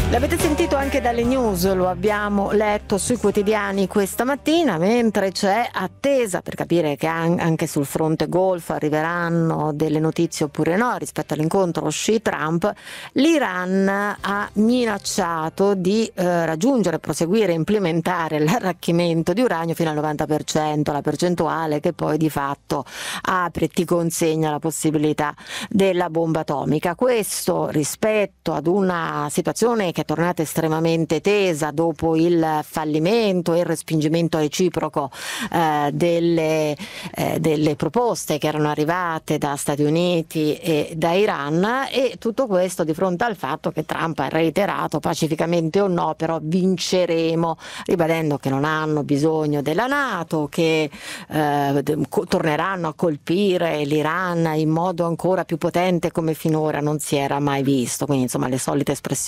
L'avete sentito anche dalle news, lo abbiamo letto sui quotidiani questa mattina, mentre c'è attesa per capire che anche sul fronte Golfo arriveranno delle notizie oppure no rispetto all'incontro Xi-Trump. L'Iran ha minacciato di raggiungere, proseguire, implementare l'arricchimento di uranio fino al 90%, la percentuale che poi di fatto apre e ti consegna la possibilità della bomba atomica. Questo rispetto ad una situazione che è tornata estremamente tesa dopo il fallimento e il respingimento reciproco delle proposte che erano arrivate da Stati Uniti e da Iran, e tutto questo di fronte al fatto che Trump ha reiterato, pacificamente o no, però vinceremo, ribadendo che non hanno bisogno della NATO, che torneranno a colpire l'Iran in modo ancora più potente come finora non si era mai visto. Quindi insomma le solite espressioni